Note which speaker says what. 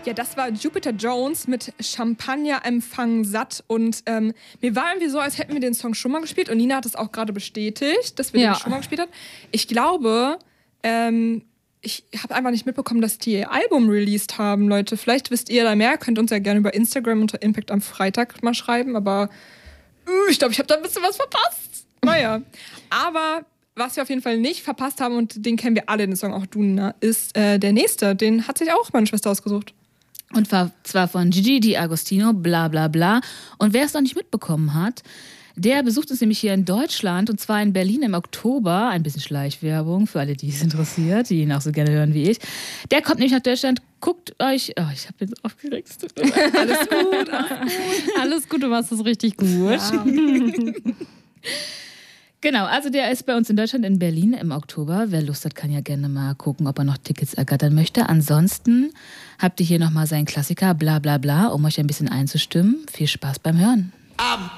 Speaker 1: Ja, das war Jupiter Jones mit Champagnerempfang satt. Und mir war irgendwie so, als hätten wir den Song schon mal gespielt. Und Nina hat es auch gerade bestätigt, dass wir den schon mal gespielt haben. Ich glaube, ich habe einfach nicht mitbekommen, dass die ihr Album released haben, Leute. Vielleicht wisst ihr da mehr. Könnt uns ja gerne über Instagram unter Impact am Freitag mal schreiben. Aber ich glaube, ich habe da ein bisschen was verpasst. Naja, aber was wir auf jeden Fall nicht verpasst haben, und den kennen wir alle, den Song, auch du, Nina, ist der nächste. Den hat sich auch meine Schwester ausgesucht.
Speaker 2: Und zwar von Gigi D'Agostino, bla bla bla. Und wer es noch nicht mitbekommen hat, der besucht uns nämlich hier in Deutschland, und zwar in Berlin im Oktober. Ein bisschen Schleichwerbung für alle, die es interessiert, die ihn auch so gerne hören wie ich. Der kommt nämlich nach Deutschland. Guckt euch... Oh, ich habe jetzt aufgeregt.
Speaker 1: Alles gut.
Speaker 2: Alles gut, du machst das richtig gut. Ja. Genau, also der ist bei uns in Deutschland in Berlin im Oktober. Wer Lust hat, kann ja gerne mal gucken, ob er noch Tickets ergattern möchte. Ansonsten habt ihr hier nochmal seinen Klassiker, bla bla bla, um euch ein bisschen einzustimmen. Viel Spaß beim Hören.